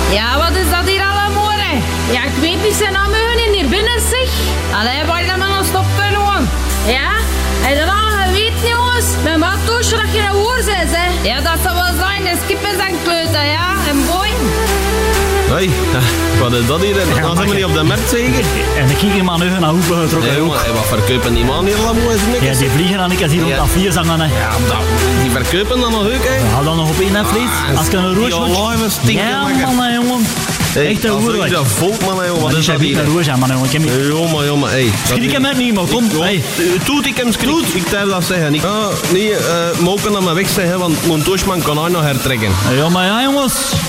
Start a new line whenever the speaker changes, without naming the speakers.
Ja, wat is dat hier allemaal, hè? Ja, ik weet niet zijn naam in hier binnen, zeg. Allee, waar dat men nog stoppen, jongen. Ja? Heb je dat al geweten, jongens? Mijn mattoosje dat je een woord bent, hè? Ja, dat zal wel zijn. De skippen zijn kleuten, ja? En boy.
Hoi, wat is dat hier? Dan zijn we niet op de markt, zeker?
En ik kijk maar nu naar hoeven getrokken.
Nee, jongen, wat verkopen die man hier allemaal?
Ja, die vliegen dan ik als hier rond dat 4 zangen, hè.
Ja, die verkopen dan nog ook, hè?
Ja, dan nog op één, hè, vlees. Als ik een roos moet. Ja, man, hè, jongen. Echt een hoer,
dat volk, man, jongen. Wat is dat hier?
Een roos, man, jongen.
Jongen, hé.
Schrik hem uit niet, man. Kom, hé.
Toet, ik hem schrik. Ik durf dat zeggen. Nee, mogen dat maar weg zeggen, want mijn toosman kan hij nog hertrekken.
Ja, maar ja, jongens.